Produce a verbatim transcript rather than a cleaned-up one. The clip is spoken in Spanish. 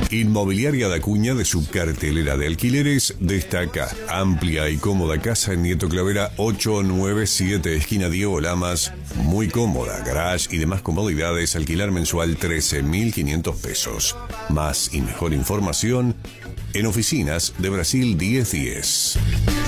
Inmobiliaria da Acuña, de su cartelera de alquileres, destaca amplia y cómoda casa en Nieto Clavera ocho nueve siete, esquina Diego Lamas. Muy cómoda, garage y demás comodidades. Alquilar mensual trece mil quinientos pesos. Más y mejor información en Oficinas de Brasil diez diez.